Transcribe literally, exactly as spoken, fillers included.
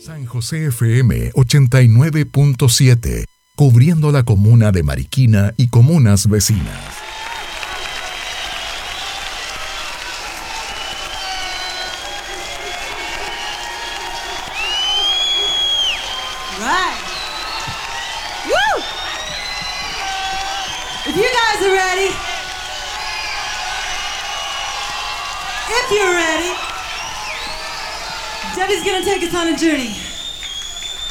San José F M ochenta y nueve punto siete, cubriendo la comuna de Mariquina y comunas vecinas. Right. Woo! If you guys are ready, if you're ready, Debbie's gonna take us on a journey.